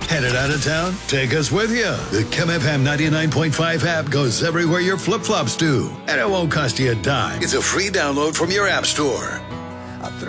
Headed out of town? Take us with you. The Kim FM 99.5 app goes everywhere your flip-flops do. And it won't cost you a dime. It's a free download from your app store.